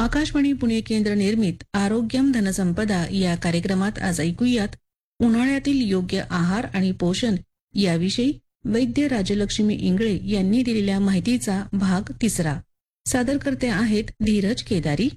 आकाशवाणी पुणे केंद्र निर्मित आरोग्यम धनसंपदा या कार्यक्रमात आज ऐकूयात उन्हाळ्यातील योग्य आहार आणि पोषण याविषयी वैद्य राजलक्ष्मी इंगळे यांनी दिलेल्या माहितीचा भाग 3. सादरकर्ते आहेत धीरज केदारी.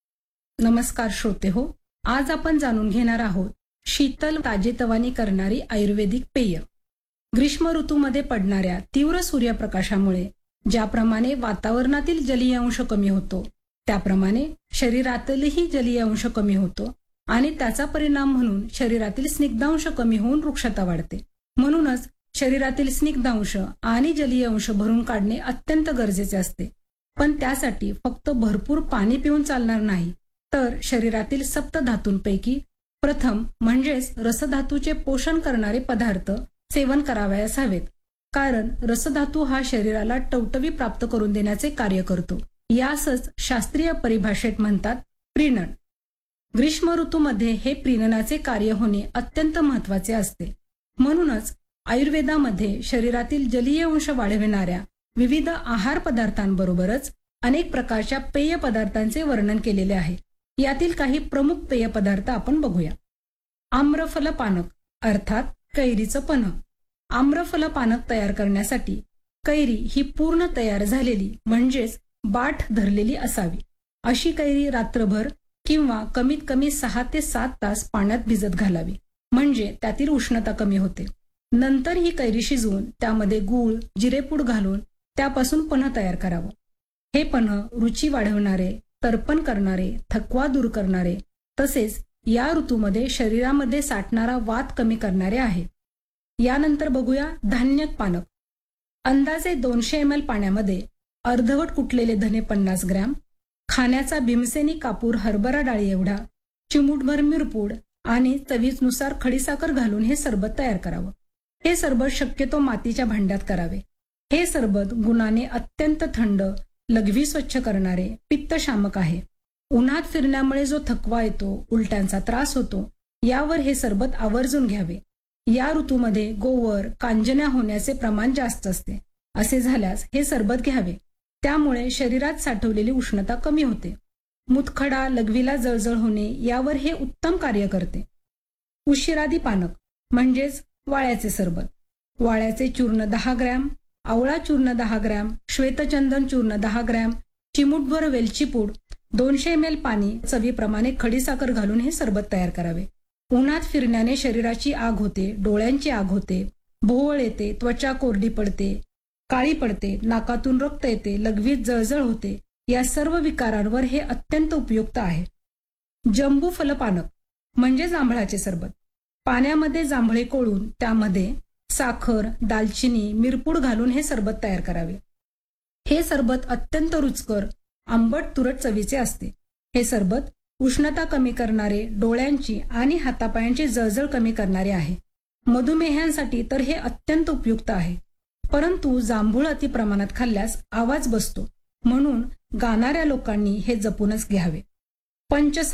नमस्कार श्रोते हो, आज आपण जाणून घेणार आहोत शीतल ताजेतवानी करणारी आयुर्वेदिक पेय. ग्रीष्म ऋतूमध्ये पडणाऱ्या तीव्र सूर्यप्रकाशामुळे ज्याप्रमाणे वातावरणातील जलीय अंश कमी होतो, त्याप्रमाणे शरीरातीलही जलीय अंश कमी होतो आणि त्याचा परिणाम म्हणून शरीरातील स्निग्धांश कमी होऊन वृक्षता वाढते. म्हणूनच शरीरातील स्निग्धांश आणि जलीय अंश भरून काढणे अत्यंत गरजेचे असते. पण त्यासाठी फक्त भरपूर पाणी पिऊन चालणार नाही, तर शरीरातील सप्तधातूंपैकी प्रथम म्हणजेच रसधातूचे पोषण करणारे पदार्थ सेवन करावयास हवेत. कारण रसधातू हा शरीराला टवटवी प्राप्त करून देण्याचे कार्य करतो. यासच शास्त्रीय परिभाषेत म्हणतात प्रीणन. ग्रीष्म ऋतूमध्ये हे प्रीणनाचे कार्य होणे अत्यंत महत्वाचे असते. म्हणूनच आयुर्वेदामध्ये शरीरातील जलीय अंश वाढविणाऱ्या विविध आहार पदार्थांबरोबरच अनेक प्रकारच्या पेय पदार्थांचे वर्णन केलेले आहे. यातील काही प्रमुख पेय पदार्थ आपण बघूया. आम्रफल पानक अर्थात कैरीचं पन्ह. आम्रफल पानक तयार करण्यासाठी कैरी ही पूर्ण तयार झालेली म्हणजेच बाठ धरलेली असावी. अशी कैरी रात्रभर किंवा कमीत कमी 6 ते 7 तास पाण्यात भिजत घालावी, म्हणजे त्यातील उष्णता कमी होते. नंतर ही कैरी शिजवून त्यामध्ये गूळ, जिरेपूड घालून त्यापासून पन्ह तयार करावं. हे पन्ह रुची वाढवणारे, तर्पण करणारे, थकवा दूर करणारे तसेच या ऋतूमध्ये शरीरामध्ये साठणारा वात कमी करणारे आहे. यानंतर बघूया धान्यक पानक. अंदाजे 200 ml पाण्यामध्ये अर्धवट कुटलेले धने 50 ग्रॅम, खाण्याचा भीमसेनी कापूर हरभरा डाळी एवढा, चिमूटभर मिरपूड आणि चवीनुसार खडीसाखर घालून हे सरबत तयार करावं. हे सरबत शक्यतो मातीच्या भांड्यात करावे. हे सरबत गुणाने अत्यंत थंड, लघवी स्वच्छ करणारे, पित्तशामक आहे. उन्हात फिरण्यामुळे जो थकवा येतो, उलट्यांचा त्रास होतो, यावर हे सरबत आवर्जून घ्यावे. या ऋतूमध्ये गोवर, कांजण्या होण्याचे प्रमाण जास्त असते. असे झाल्यास हे सरबत घ्यावे. त्यामुळे शरीरात साठवलेली उष्णता कमी होते. मुतखडा, लघवीला जळजळ होणे यावर हे उत्तम कार्य करते. उशिरादी पानक म्हणजेच वाळ्याचे सरबत. वाळ्याचे चूर्ण 10 ग्रॅम, आवळा चूर्ण 10 ग्रॅम, श्वेतचंदन चूर्ण 10 ग्रॅम, चिमूटभर वेलची पूड, 200 ml पाणी, चवीप्रमाणे खडीसाखर घालून हे सरबत तयार करावे. उन्हात फिरण्याने शरीराची आग होते, डोळ्यांची आग होते, भोवळ येते, त्वचा कोरडी पडते, काळी पडते, नाकातून रक्त येते, लघवीत जळजळ होते, या सर्व विकारांवर हे अत्यंत उपयुक्त आहे. जंबू फलपानक म्हणजे जांभळाचे सरबत. पाण्यामध्ये जांभळे कोळून त्यामध्ये साखर, दालचिनी, मिरपूड घालून हे सरबत तयार करावे. हे सरबत अत्यंत रुचकर, आंबट तुरट चवीचे असते. हे सरबत उष्णता कमी करणारे, डोळ्यांची आणि हातापायांची जळजळ कमी करणारे आहे. मधुमेह्यांसाठी तर हे अत्यंत उपयुक्त आहे. परंतु जांभूळ अति प्रमाणात खाल्ल्यास आवाज बसतो, म्हणून गाणाऱ्या लोकांनी हे जपूनच घ्यावे.